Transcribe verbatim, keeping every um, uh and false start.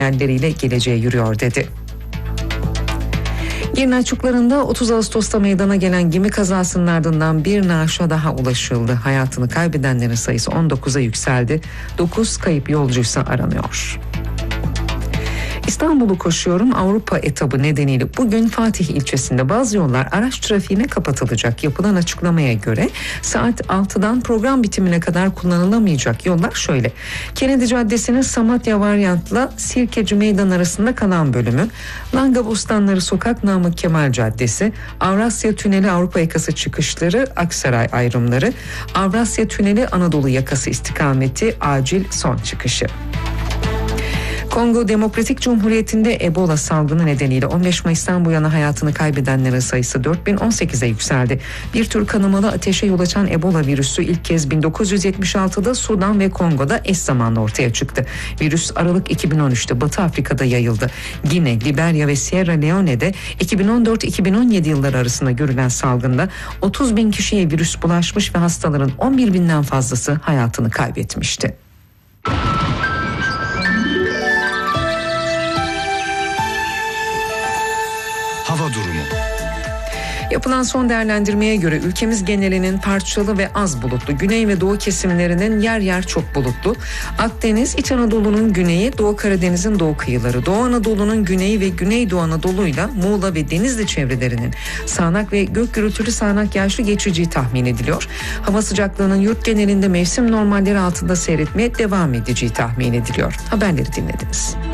hayalleriyle geleceğe yürüyor dedi. Girne açıklarında otuz Ağustos'ta meydana gelen gemi kazasının ardından bir naaşa daha ulaşıldı. Hayatını kaybedenlerin sayısı on dokuza yükseldi. dokuz kayıp yolcuysa aranıyor. İstanbul'u koşuyorum Avrupa etabı nedeniyle bugün Fatih ilçesinde bazı yollar araç trafiğine kapatılacak. Yapılan açıklamaya göre saat altıdan program bitimine kadar kullanılamayacak yollar şöyle: Kennedy Caddesi'nin Samatya varyantla Sirkeci Meydan arasında kalan bölümü, Langa Bostanları Sokak Namık Kemal Caddesi, Avrasya Tüneli Avrupa yakası çıkışları Aksaray ayrımları, Avrasya Tüneli Anadolu yakası istikameti acil son çıkışı. Kongo Demokratik Cumhuriyeti'nde Ebola salgını nedeniyle on beş Mayıs'tan bu yana hayatını kaybedenlerin sayısı dört bin on sekize yükseldi. Bir tür kanamalı ateşe yol açan Ebola virüsü ilk kez bin dokuz yüz yetmiş altıda Sudan ve Kongo'da eş zamanlı ortaya çıktı. Virüs Aralık iki bin on üçte Batı Afrika'da yayıldı. Gine, Liberya ve Sierra Leone'de iki bin on dört iki bin on yedi yılları arasında görülen salgında otuz bin kişiye virüs bulaşmış ve hastaların on bir binden fazlası hayatını kaybetmişti. Hava durumu. Yapılan son değerlendirmeye göre ülkemiz genelinin parçalı ve az bulutlu, güney ve doğu kesimlerinin yer yer çok bulutlu, Akdeniz, İç Anadolu'nun güneyi, Doğu Karadeniz'in doğu kıyıları, Doğu Anadolu'nun güneyi ve Güneydoğu Anadolu'yla Muğla ve Denizli çevrelerinin sağanak ve gök gürültülü sağanak yağışlı geçeceği tahmin ediliyor. Hava sıcaklığının yurt genelinde mevsim normalleri altında seyretmeye devam edeceği tahmin ediliyor. Haberleri dinlediniz.